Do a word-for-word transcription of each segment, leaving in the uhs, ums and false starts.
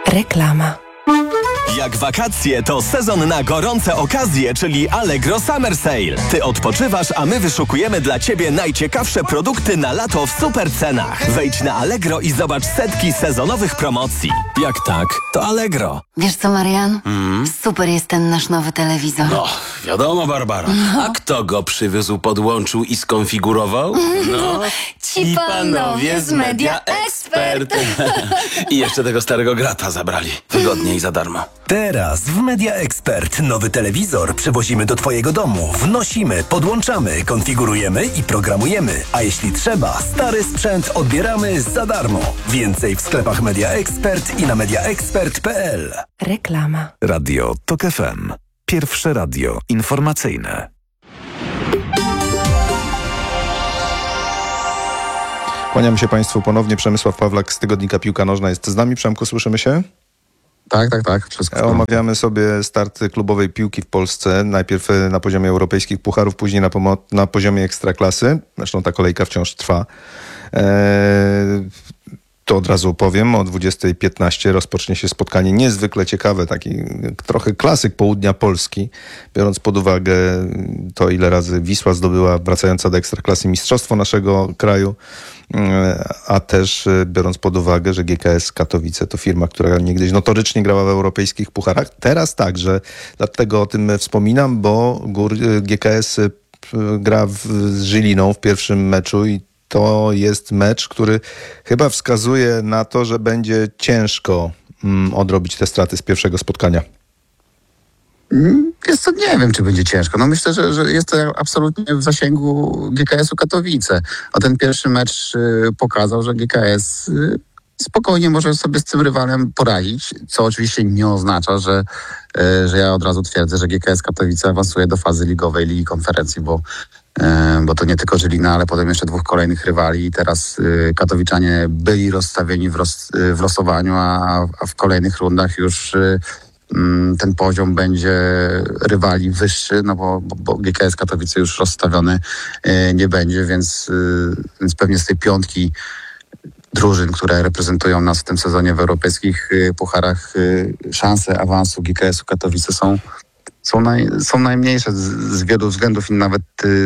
Reklama. Jak wakacje, to sezon na gorące okazje, czyli Allegro Summer Sale. Ty odpoczywasz, a my wyszukujemy dla Ciebie najciekawsze produkty na lato w super cenach. Wejdź na Allegro i zobacz setki sezonowych promocji. Jak tak, to Allegro. Wiesz co, Marian? Mm? Super jest ten nasz nowy telewizor. No, wiadomo, Barbara. No. A kto go przywiózł, podłączył i skonfigurował? No, Ci panowie z Media Expert. I jeszcze tego starego grata zabrali. Wygodnie i za darmo. Teraz w Media Expert nowy telewizor przywozimy do Twojego domu. Wnosimy, podłączamy, konfigurujemy i programujemy. A jeśli trzeba, stary sprzęt odbieramy za darmo. Więcej w sklepach Media Expert i na mediaexpert kropka p l. Reklama. Radio Tok F M. Pierwsze radio informacyjne. Kłaniam się Państwu ponownie. Przemysław Pawlak z tygodnika Piłka Nożna jest z nami. Przemku, słyszymy się? Tak, tak, tak. Wszystko. Omawiamy sobie starty klubowej piłki w Polsce. Najpierw na poziomie europejskich pucharów, później na, pomo- na poziomie ekstraklasy. Zresztą ta kolejka wciąż trwa. Eee, to od razu powiem. O dwudziestej piętnaście rozpocznie się spotkanie niezwykle ciekawe. Taki trochę klasyk południa Polski. Biorąc pod uwagę to, ile razy Wisła zdobyła, wracająca do ekstraklasy, mistrzostwo naszego kraju. A też biorąc pod uwagę, że G K S Katowice to firma, która niegdyś notorycznie grała w europejskich pucharach. Teraz także, dlatego o tym wspominam, bo Gór, G K S gra w, z Żyliną w pierwszym meczu i to jest mecz, który chyba wskazuje na to, że będzie ciężko mm, odrobić te straty z pierwszego spotkania. Jest to, nie wiem, czy będzie ciężko. No myślę, że, że jest to absolutnie w zasięgu G K S-u Katowice. A ten pierwszy mecz y, pokazał, że G K S y, spokojnie może sobie z tym rywalem poradzić, co oczywiście nie oznacza, że, y, że ja od razu twierdzę, że G K S Katowice awansuje do fazy ligowej Ligi Konferencji, bo bo to nie tylko Żylina, ale potem jeszcze dwóch kolejnych rywali i teraz y, katowiczanie byli rozstawieni w, roz, y, w losowaniu, a, a w kolejnych rundach już y, y, ten poziom będzie rywali wyższy, no bo, bo, bo G K S Katowice już rozstawiony y, nie będzie, więc, y, więc pewnie z tej piątki drużyn, które reprezentują nas w tym sezonie w europejskich y, pucharach, y, szanse awansu G K S-u Katowice są Są, naj, są najmniejsze z, z wielu względów i nawet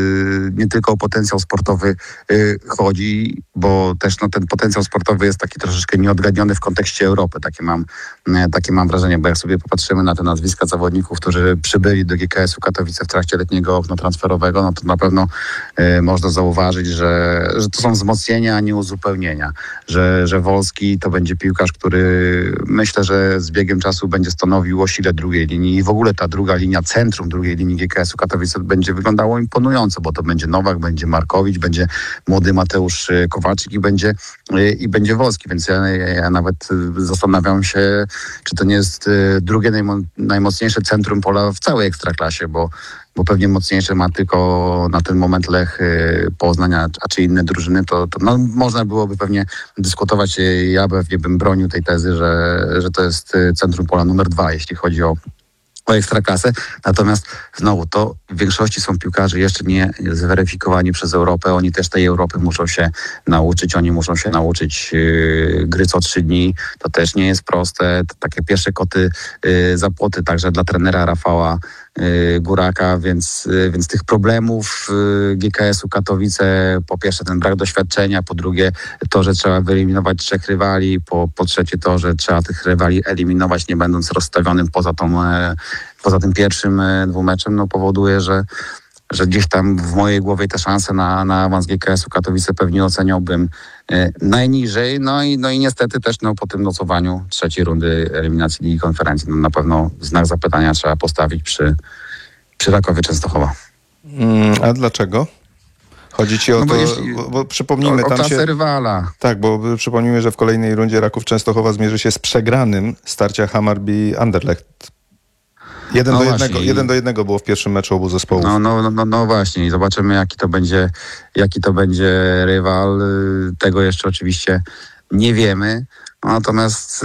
y, nie tylko o potencjał sportowy y, chodzi, bo też no, ten potencjał sportowy jest taki troszeczkę nieodgadniony w kontekście Europy. Takie mam, y, takie mam wrażenie, bo jak sobie popatrzymy na te nazwiska zawodników, którzy przybyli do G K S-u Katowice w trakcie letniego okna transferowego, no to na pewno y, można zauważyć, że, że to są wzmocnienia, a nie uzupełnienia. Że, że Wolski to będzie piłkarz, który myślę, że z biegiem czasu będzie stanowił o sile drugiej linii i w ogóle ta druga linia centrum drugiej linii G K S-u Katowice będzie wyglądało imponująco, bo to będzie Nowak, będzie Markowicz, będzie młody Mateusz Kowalczyk i będzie, i będzie Wolski, więc ja, ja nawet zastanawiam się, czy to nie jest drugie najmo, najmocniejsze centrum pola w całej Ekstraklasie, bo, bo pewnie mocniejsze ma tylko na ten moment Lech, Poznań, a, a czy inne drużyny, to, to no, można byłoby pewnie dyskutować. Ja pewnie bym bronił tej tezy, że, że to jest centrum pola numer dwa, jeśli chodzi o o ekstraklasę. Natomiast znowu to w większości są piłkarze jeszcze nie zweryfikowani przez Europę. Oni też tej Europy muszą się nauczyć. Oni muszą się nauczyć yy, gry co trzy dni. To też nie jest proste. To takie pierwsze koty yy, za płoty także dla trenera Rafała yy, Góraka, więc, yy, więc tych problemów yy, G K S-u Katowice, po pierwsze ten brak doświadczenia, po drugie to, że trzeba wyeliminować trzech rywali, po, po trzecie to, że trzeba tych rywali eliminować, nie będąc rozstawionym poza tą yy, poza tym pierwszym dwumeczem, no powoduje, że, że gdzieś tam w mojej głowie te szanse na, na awans G K S-u Katowice pewnie oceniałbym e, najniżej. No i, no i niestety też no, po tym nocowaniu trzeciej rundy eliminacji Ligi Konferencji no, na pewno znak zapytania trzeba postawić przy, przy Rakowie Częstochowa. Mm, a dlaczego? Chodzi ci o no bo to, jeśli, bo, bo przypomnijmy o, o tam klasę się... rywala. Tak, bo przypomnijmy, że w kolejnej rundzie Raków Częstochowa zmierzy się z przegranym starcia Hammarby Anderlecht. Jeden, no do właśnie. jednego, jeden do jednego było w pierwszym meczu obu zespołów. No, no, no, no właśnie i zobaczymy jaki to będzie, jaki to będzie rywal. Tego jeszcze oczywiście nie wiemy. Natomiast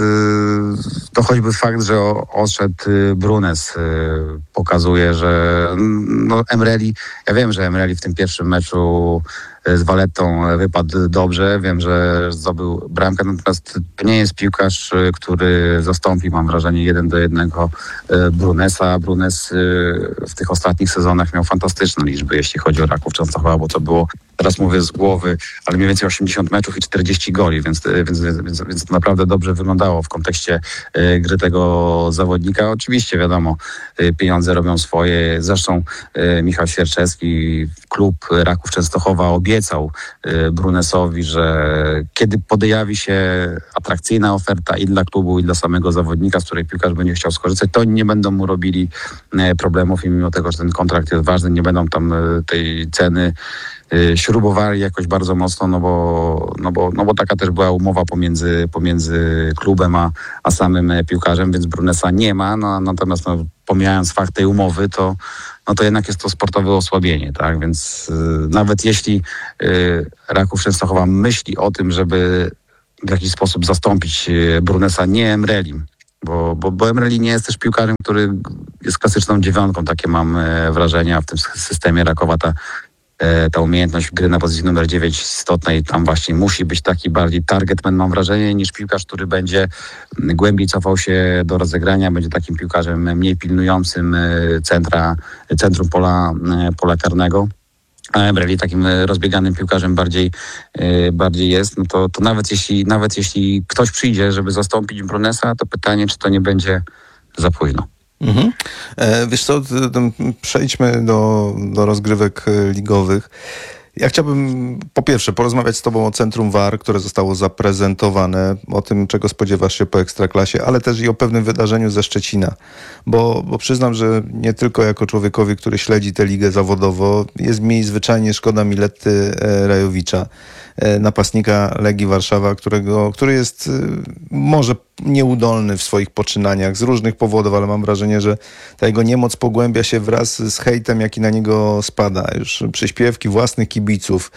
to choćby fakt, że odszedł Brunes pokazuje, że no Emreli, ja wiem, że Emreli w tym pierwszym meczu z Vallettą wypadł dobrze. Wiem, że zdobył bramkę, natomiast to nie jest piłkarz, który zastąpi, mam wrażenie, jeden do jednego Brunesa. Brunes w tych ostatnich sezonach miał fantastyczne liczby, jeśli chodzi o Raków Częstochowa, bo to było, teraz mówię z głowy, ale mniej więcej osiemdziesiąt meczów i czterdzieści goli, więc, więc, więc, więc to naprawdę dobrze wyglądało w kontekście gry tego zawodnika. Oczywiście wiadomo, pieniądze robią swoje. Zresztą Michał Świerczewski, klub Raków Częstochowa obiecał Brunesowi, że kiedy pojawi się atrakcyjna oferta i dla klubu, i dla samego zawodnika, z której piłkarz będzie chciał skorzystać, to oni nie będą mu robili problemów i mimo tego, że ten kontrakt jest ważny, nie będą tam tej ceny śrubowali jakoś bardzo mocno, no bo, no bo, no bo taka też była umowa pomiędzy, pomiędzy klubem a, a samym piłkarzem, więc Brunesa nie ma, no, natomiast no, pomijając fakt tej umowy, to, no to jednak jest to sportowe osłabienie, tak, więc y, nawet jeśli y, Raków Częstochowa myśli o tym, żeby w jakiś sposób zastąpić Brunesa, nie Emrelim, bo, bo, bo Emreli nie jest też piłkarzem, który jest klasyczną dziewiątką, takie mam wrażenie, a w tym systemie Rakowa ta ta umiejętność gry na pozycji numer dziewięć istotna i tam właśnie musi być taki bardziej targetman, mam wrażenie, niż piłkarz, który będzie głębiej cofał się do rozegrania, będzie takim piłkarzem mniej pilnującym centra, centrum pola, pola karnego. A Emreli takim rozbieganym piłkarzem bardziej, bardziej jest, no to, to nawet jeśli nawet jeśli ktoś przyjdzie, żeby zastąpić Brunesa, to pytanie, czy to nie będzie za późno. Mhm. E, wiesz co, przejdźmy do, do rozgrywek ligowych. Ja chciałbym po pierwsze porozmawiać z tobą o Centrum V A R, które zostało zaprezentowane, o tym, czego spodziewasz się po Ekstraklasie, ale też i o pewnym wydarzeniu ze Szczecina. Bo, bo przyznam, że nie tylko jako człowiekowi, który śledzi tę ligę zawodowo, jest mi zwyczajnie szkoda Miletty Rajowicza, napastnika Legii Warszawa, którego, który jest może nieudolny w swoich poczynaniach z różnych powodów, ale mam wrażenie, że ta jego niemoc pogłębia się wraz z hejtem, jaki na niego spada. Już przyśpiewki własnych kibiców,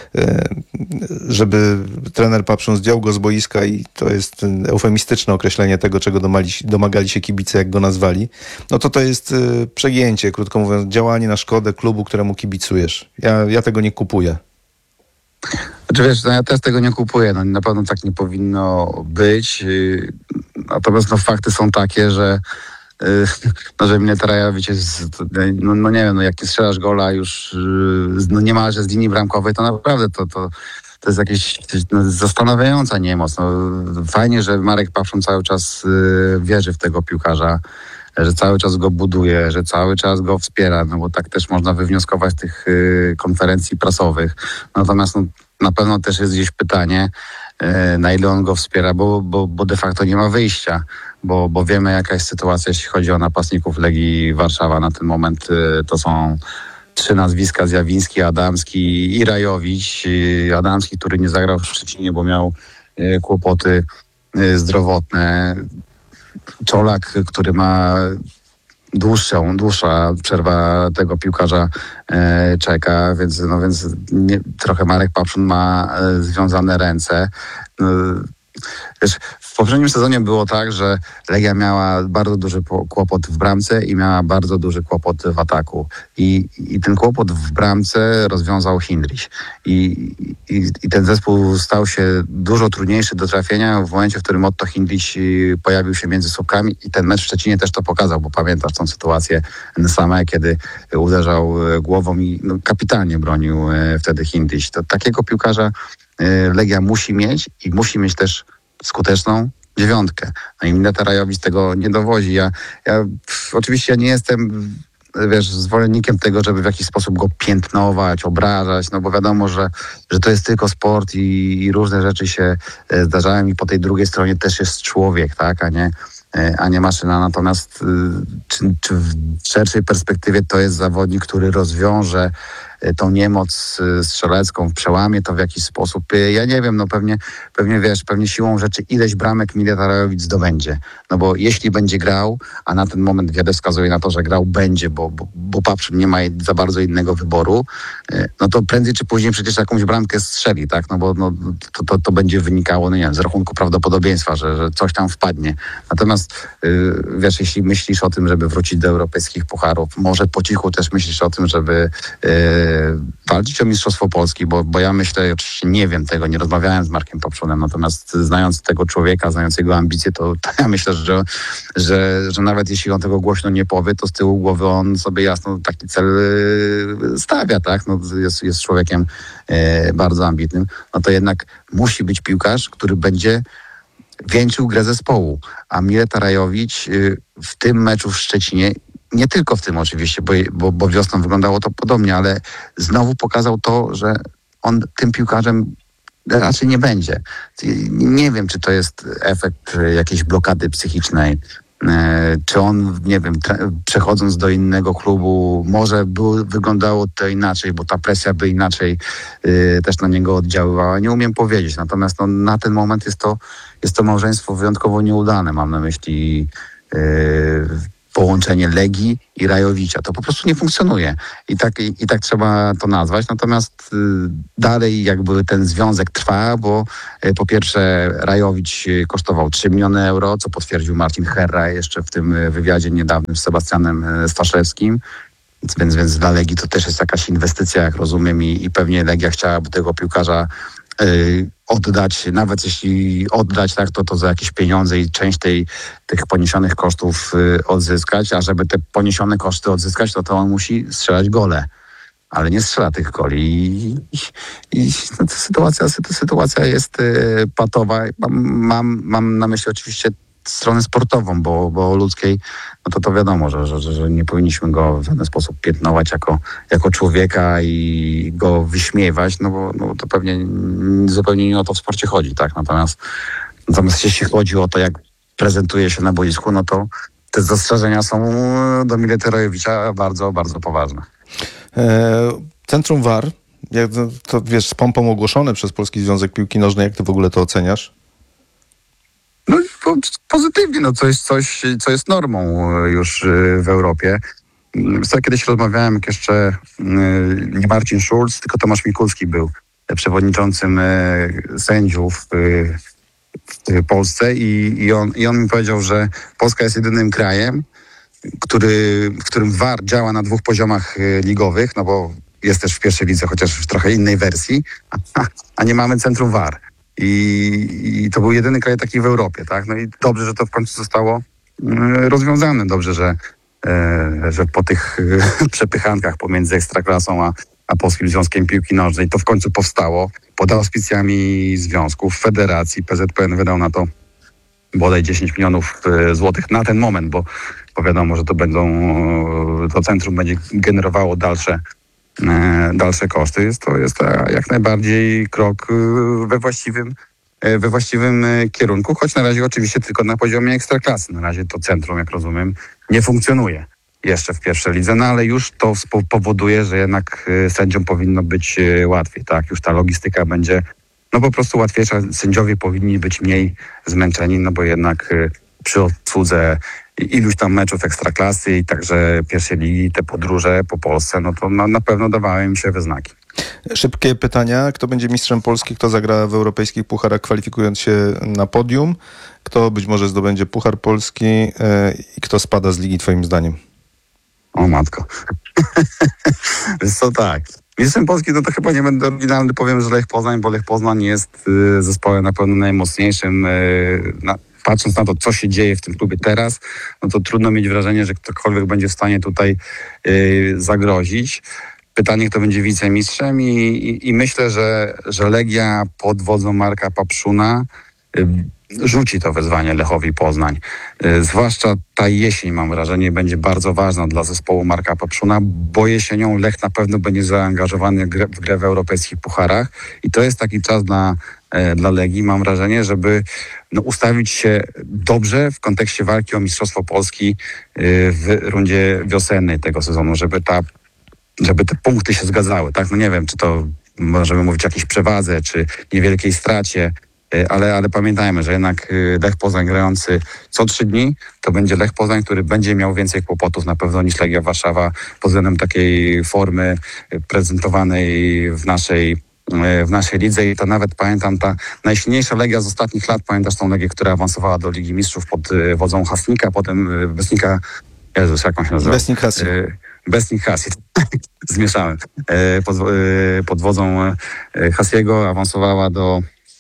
żeby trener Papszun zdjął go z boiska i to jest eufemistyczne określenie tego, czego domali, domagali się kibice, jak go nazwali. No to to jest przegięcie, krótko mówiąc, działanie na szkodę klubu, któremu kibicujesz. Ja, ja tego nie kupuję. Znaczy wiesz, no ja też tego nie kupuję, no na pewno tak nie powinno być, natomiast no fakty są takie, że no, że Mileta Rajowicz jest, no, no nie wiem, no jak nie strzelasz gola już no niemalże z linii bramkowej, to naprawdę to, to, to jest jakieś no, zastanawiająca niemoc. No, fajnie, że Marek Papszun cały czas wierzy w tego piłkarza, że cały czas go buduje, że cały czas go wspiera, no bo tak też można wywnioskować z tych y, konferencji prasowych. Natomiast no, na pewno też jest gdzieś pytanie, y, na ile on go wspiera, bo, bo, bo de facto nie ma wyjścia, bo, bo wiemy, jaka jest sytuacja, jeśli chodzi o napastników Legii Warszawa. Na ten moment y, to są trzy nazwiska: Zjawiński, Adamski i Rajowicz. Y, Adamski, który nie zagrał w Szczecinie, bo miał y, kłopoty y, zdrowotne. Czolak, który ma dłuższą, dłuższa przerwa tego piłkarza e, czeka, więc, no więc nie, trochę Marek Papszun ma e, związane ręce. E, wiesz, w poprzednim sezonie było tak, że Legia miała bardzo duży kłopot w bramce i miała bardzo duży kłopot w ataku. I, i ten kłopot w bramce rozwiązał Hindrich. I, i, I ten zespół stał się dużo trudniejszy do trafienia w momencie, w którym Otto Hindrich pojawił się między słupkami i ten mecz w Szczecinie też to pokazał, bo pamiętasz tą sytuację same, kiedy uderzał głową i no, kapitalnie bronił wtedy Hindrich. To takiego piłkarza Legia musi mieć i musi mieć też skuteczną dziewiątkę. No i Mileta Rajowicz tego nie dowodzi. Ja, ja pff, oczywiście ja nie jestem, wiesz, zwolennikiem tego, żeby w jakiś sposób go piętnować, obrażać, no bo wiadomo, że, że to jest tylko sport i, i różne rzeczy się zdarzają i po tej drugiej stronie też jest człowiek, tak, a nie, a nie maszyna. Natomiast czy, czy w szerszej perspektywie to jest zawodnik, który rozwiąże tą niemoc strzelecką, przełamie to w jakiś sposób. Ja nie wiem, no pewnie, pewnie wiesz, pewnie siłą rzeczy ileś bramek Mileta Rajowicz zdobędzie. No bo jeśli będzie grał, a na ten moment wiele wskazuje na to, że grał będzie, bo, bo, bo Papszun nie ma za bardzo innego wyboru, no to prędzej czy później przecież jakąś bramkę strzeli, tak? No bo no, to, to, to będzie wynikało, no nie wiem, z rachunku prawdopodobieństwa, że, że coś tam wpadnie. Natomiast yy, wiesz, jeśli myślisz o tym, żeby wrócić do europejskich pucharów, może po cichu też myślisz o tym, żeby yy, walczyć o Mistrzostwo Polski, bo, bo ja myślę, oczywiście nie wiem tego, nie rozmawiałem z Markiem Papszunem, natomiast znając tego człowieka, znając jego ambicje, to, to ja myślę, że, że, że nawet jeśli on tego głośno nie powie, to z tyłu głowy on sobie jasno taki cel stawia, tak? No, jest, jest człowiekiem e, bardzo ambitnym, no to jednak musi być piłkarz, który będzie wieńczył grę zespołu. A Mileta Rajowicz y, w tym meczu w Szczecinie, nie tylko w tym oczywiście, bo, bo, bo wiosną wyglądało to podobnie, ale znowu pokazał to, że on tym piłkarzem raczej nie będzie. Nie wiem, czy to jest efekt jakiejś blokady psychicznej, czy on, nie wiem, przechodząc do innego klubu, może by wyglądało to inaczej, bo ta presja by inaczej y, też na niego oddziaływała. Nie umiem powiedzieć. Natomiast no, na ten moment jest to, jest to małżeństwo wyjątkowo nieudane. Mam na myśli y, połączenie Legii i Rajowicza. To po prostu nie funkcjonuje. I tak, i, i tak trzeba to nazwać. Natomiast y, dalej jakby ten związek trwa, bo y, po pierwsze Rajowicz kosztował trzy miliony euro, co potwierdził Marcin Herra jeszcze w tym wywiadzie niedawnym z Sebastianem Staszewskim. Więc, więc dla Legii to też jest jakaś inwestycja, jak rozumiem, i, i pewnie Legia chciałaby tego piłkarza y, oddać, nawet jeśli oddać, tak, to, to za jakieś pieniądze i część tej, tych poniesionych kosztów y, odzyskać, a żeby te poniesione koszty odzyskać, to, to on musi strzelać gole. Ale nie strzela tych goli i, i, i no, ta sytuacja, ta sytuacja jest y, patowa. Mam, mam, mam na myśli oczywiście stronę sportową, bo, bo o ludzkiej, no to to wiadomo, że, że, że nie powinniśmy go w żaden sposób piętnować jako, jako człowieka i go wyśmiewać, no bo no to pewnie zupełnie nie o to w sporcie chodzi, tak? Natomiast, natomiast jeśli chodzi o to, jak prezentuje się na boisku, no to te zastrzeżenia są do Milety Rajowicza bardzo, bardzo poważne. Centrum V A R, jak to, to wiesz, z pompą ogłoszone przez Polski Związek Piłki Nożnej, jak ty w ogóle to oceniasz? No pozytywnie, no to jest coś, co jest normą już w Europie. Ja kiedyś rozmawiałem, jak jeszcze nie Marcin Schulz, tylko Tomasz Mikulski był przewodniczącym sędziów w Polsce i, i, on, i on mi powiedział, że Polska jest jedynym krajem, który, w którym V A R działa na dwóch poziomach ligowych, no bo jest też w pierwszej lidze, chociaż w trochę innej wersji, a, a nie mamy centrum V A R. I, I to był jedyny kraj taki w Europie, tak? No i dobrze, że to w końcu zostało y, rozwiązane. Dobrze, że, y, że po tych y, przepychankach pomiędzy Ekstraklasą a, a Polskim Związkiem Piłki Nożnej to w końcu powstało. Pod auspicjami związków, federacji, P Z P N wydał na to bodaj dziesięć milionów y, złotych na ten moment, bo, bo wiadomo, że to będą, y, to centrum będzie generowało dalsze dalsze koszty. Jest to, jest to jak najbardziej krok we właściwym, we właściwym kierunku, choć na razie oczywiście tylko na poziomie ekstraklasy. Na razie to centrum, jak rozumiem, nie funkcjonuje jeszcze w pierwszej lidze, no ale już to powoduje, że jednak sędziom powinno być łatwiej, tak? Już ta logistyka będzie no po prostu łatwiejsza. Sędziowie powinni być mniej zmęczeni, no bo jednak przy obsłudze iluś tam meczów ekstraklasy i także pierwszej ligi, te podróże po Polsce, no to na, na pewno dawały mi się we znaki. Szybkie pytania. Kto będzie mistrzem Polski? Kto zagra w europejskich pucharach, kwalifikując się na podium? Kto być może zdobędzie Puchar Polski yy, i kto spada z ligi twoim zdaniem? O matko. Wiesz co, tak. Mistrzem Polski no to chyba nie będę oryginalny, powiem, że Lech Poznań, bo Lech Poznań jest y, zespołem na pewno najmocniejszym. Y, na, patrząc na to, co się dzieje w tym klubie teraz, no to trudno mieć wrażenie, że ktokolwiek będzie w stanie tutaj y, zagrozić. Pytanie, kto będzie wicemistrzem i, i, i myślę, że, że Legia pod wodzą Marka Papszuna y, rzuci to wyzwanie Lechowi Poznań. Y, zwłaszcza ta jesień, mam wrażenie, będzie bardzo ważna dla zespołu Marka Papszuna, bo jesienią Lech na pewno będzie zaangażowany w grę, w grę w europejskich pucharach i to jest taki czas dla, y, dla Legii, mam wrażenie, żeby no, ustawić się dobrze w kontekście walki o Mistrzostwo Polski y, w rundzie wiosennej tego sezonu, żeby ta żeby te punkty się zgadzały, tak? No nie wiem, czy to możemy mówić o jakiejś przewadze, czy niewielkiej stracie, ale, ale pamiętajmy, że jednak Lech Poznań grający co trzy dni, to będzie Lech Poznań, który będzie miał więcej kłopotów na pewno niż Legia Warszawa pod względem takiej formy prezentowanej w naszej w naszej lidze i to nawet pamiętam ta najsilniejsza Legia z ostatnich lat, pamiętasz tą Legię, która awansowała do Ligi Mistrzów pod wodzą Hasnika, potem Besnika, Jezus, jak on się nazywa? Besnik Hasy. bez nich Hassi. Zmieszałem. E, pod, e, pod wodzą e, Hassiego awansowała do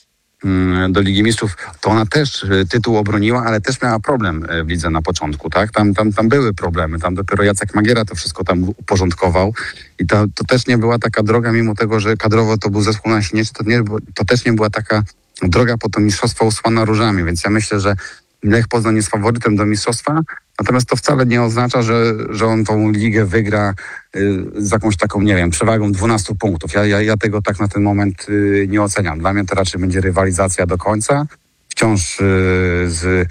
do Ligi Mistrzów, to ona też tytuł obroniła, ale też miała problem w lidze na początku, tak? Tam, tam, tam były problemy, tam dopiero Jacek Magiera to wszystko tam uporządkował i to, to też nie była taka droga, mimo tego, że kadrowo to był zespół najsilniejszy, to, nie, to też nie była taka droga po to mistrzostwo usłana różami, więc ja myślę, że Lech Poznań jest faworytem do mistrzostwa, natomiast to wcale nie oznacza, że, że on tą ligę wygra y, z jakąś taką, nie wiem, przewagą dwunastu punktów. Ja, ja, ja tego tak na ten moment y, nie oceniam. Dla mnie to raczej będzie rywalizacja do końca. Wciąż y, z y,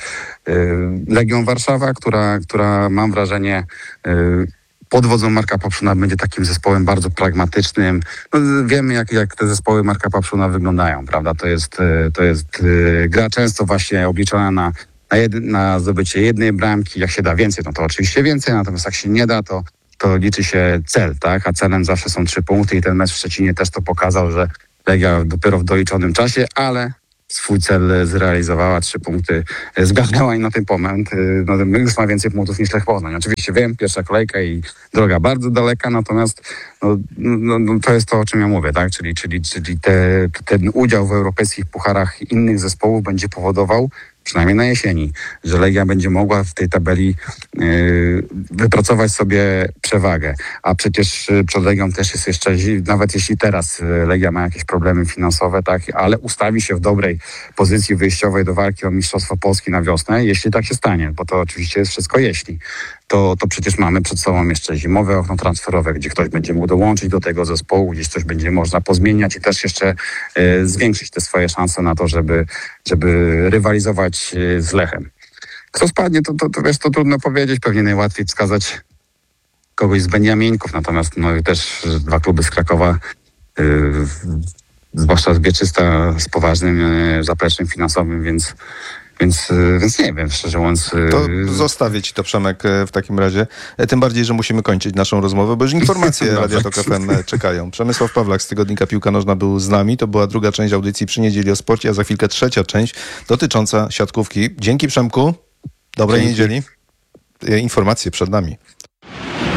Legią Warszawa, która, która mam wrażenie y, pod wodzą Marka Papszuna będzie takim zespołem bardzo pragmatycznym. No, wiemy, jak, jak te zespoły Marka Papszuna wyglądają, prawda? To jest, y, to jest y, gra często właśnie obliczona na Na, jedy, na zdobycie jednej bramki, jak się da więcej, no to oczywiście więcej, natomiast jak się nie da, to, to liczy się cel, tak? A celem zawsze są trzy punkty i ten mecz w Szczecinie też to pokazał, że Legia dopiero w doliczonym czasie, ale swój cel zrealizowała, trzy punkty zgarnęła i na ten moment no, już ma więcej punktów niż Lech Poznań. Oczywiście wiem, pierwsza kolejka i droga bardzo daleka, natomiast no, no, no, to jest to, o czym ja mówię, tak? Czyli, czyli, czyli te, ten udział w europejskich pucharach innych zespołów będzie powodował, przynajmniej na jesieni, że Legia będzie mogła w tej tabeli yy, wypracować sobie przewagę. A przecież przed Legią też jest jeszcze, nawet jeśli teraz Legia ma jakieś problemy finansowe, tak, ale ustawi się w dobrej pozycji wyjściowej do walki o Mistrzostwo Polski na wiosnę, jeśli tak się stanie, bo to oczywiście jest wszystko jeśli. To, to przecież mamy przed sobą jeszcze zimowe okno transferowe, gdzie ktoś będzie mógł dołączyć do tego zespołu, gdzieś coś będzie można pozmieniać i też jeszcze y, zwiększyć te swoje szanse na to, żeby, żeby rywalizować y, z Lechem. Kto spadnie, to, to, to wiesz, to trudno powiedzieć, pewnie najłatwiej wskazać kogoś z Beniaminków, natomiast no, też dwa kluby z Krakowa, y, zwłaszcza z Wieczysta, z poważnym y, zapleczem finansowym, więc Więc, więc nie wiem, szczerze mówiąc. To zostawię ci to, Przemek, w takim razie. Tym bardziej, że musimy kończyć naszą rozmowę, bo już informacje Radia Tok F M czekają. Przemysław Pawlak z tygodnika Piłka Nożna był z nami. To była druga część audycji Przy Niedzieli o Sporcie, a za chwilkę trzecia część dotycząca siatkówki. Dzięki, Przemku. Dobrej Dzięki. niedzieli. Informacje przed nami.